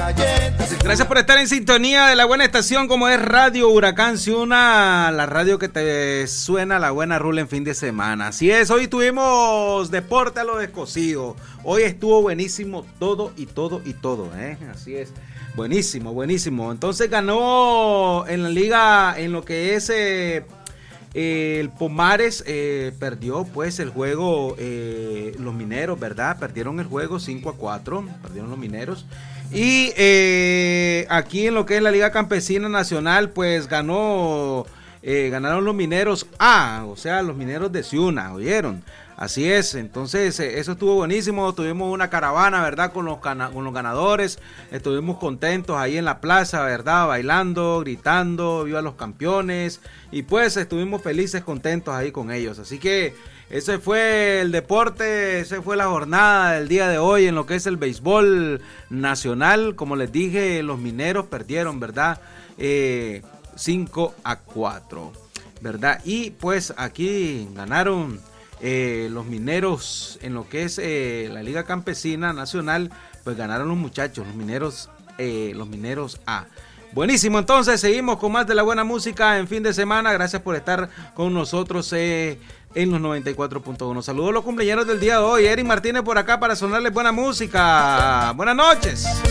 Gracias por estar en sintonía de la buena estación como es Radio Huracán Ciuna, la radio que te suena la buena rula en fin de semana. Así es, hoy tuvimos deporte a lo descosido. Hoy estuvo buenísimo todo, ¿eh? Así es, buenísimo. Entonces ganó en la liga, en lo que es el Pomares, perdió pues el juego, los Mineros, ¿verdad? Perdieron el juego 5-4, perdieron los Mineros. Y aquí en lo que es la Liga Campesina Nacional, pues ganaron los Mineros A, o sea, los Mineros de Ciuna, ¿oyeron? Así es, entonces eso estuvo buenísimo, tuvimos una caravana, ¿verdad? Con los ganadores, estuvimos contentos ahí en la plaza, ¿verdad? Bailando, gritando, viva los campeones, y pues estuvimos felices, contentos ahí con ellos, así que ese fue el deporte, esa fue la jornada del día de hoy en lo que es el béisbol nacional. Como les dije, los Mineros perdieron, ¿verdad? 5-4, ¿verdad? Y pues aquí ganaron los Mineros en lo que es la Liga Campesina Nacional, pues ganaron los muchachos, los Mineros A. Buenísimo, entonces seguimos con más de la buena música en fin de semana. Gracias por estar con nosotros en los 94.1. Saludos a los cumpleaños del día de hoy. Eric Martínez por acá para sonarles buena música. Buenas noches.